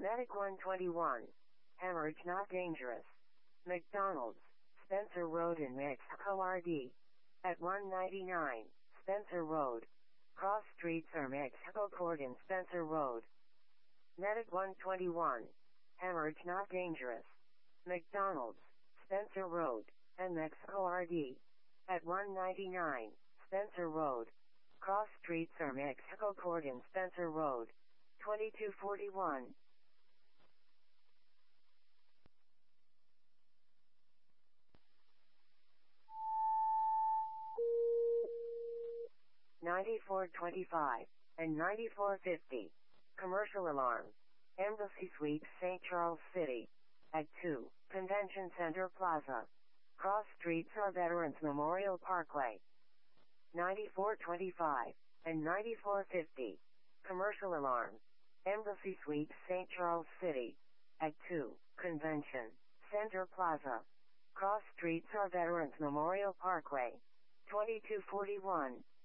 Medic 121. Hemorrhage not dangerous. McDonald's, Spencer Road in Mexico RD. At 199, Spencer Road. Cross streets are Mexico Court in Spencer Road. Medic 121. Hemorrhage not dangerous. McDonald's, Spencer Road, and Mexico RD. At 199, Spencer Road. Cross streets are Mexico Court in Spencer Road. 2241. $94.25 and $94.50. Commercial alarm. Embassy Suites, St. Charles City. At 2, Convention Center Plaza. Cross streets are Veterans Memorial Parkway. $94.25 and $94.50. Commercial alarm. Embassy Suites, St. Charles City. At 2, Convention Center Plaza. Cross streets are Veterans Memorial Parkway. 2241.